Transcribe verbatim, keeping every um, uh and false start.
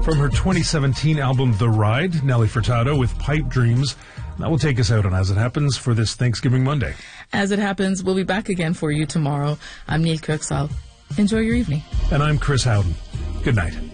From her twenty seventeen album, The Ride, Nelly Furtado with Pipe Dreams. That will take us out on As It Happens for this Thanksgiving Monday. As It Happens, we'll be back again for you tomorrow. I'm Neil Kirksall. Enjoy your evening. And I'm Chris Howden. Good night.